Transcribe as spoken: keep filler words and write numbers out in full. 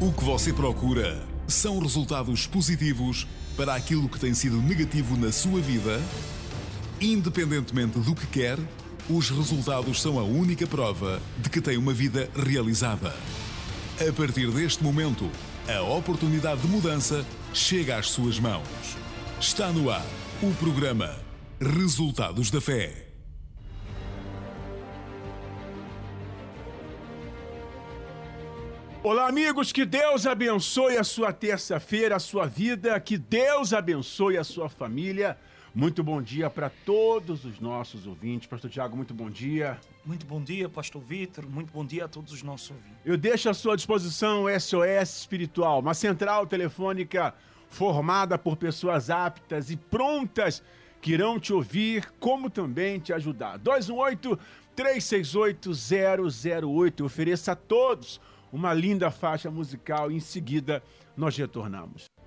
O que você procura são resultados positivos para aquilo que tem sido negativo na sua vida? Independentemente do que quer, os resultados são a única prova de que tem uma vida realizada. A partir deste momento, a oportunidade de mudança chega às suas mãos. Está no ar o programa Resultados da Fé. Olá, amigos, que Deus abençoe a sua terça-feira, a sua vida, que Deus abençoe a sua família. Muito bom dia para todos os nossos ouvintes. Pastor Tiago, muito bom dia. Muito bom dia, Pastor Vitor. Muito bom dia a todos os nossos ouvintes. Eu deixo à sua disposição o S O S Espiritual, uma central telefônica formada por pessoas aptas e prontas que irão te ouvir, como também te ajudar. dois um oito, três seis oito, zero zero oito. Eu ofereço a todos uma linda faixa musical e em seguida nós retornamos.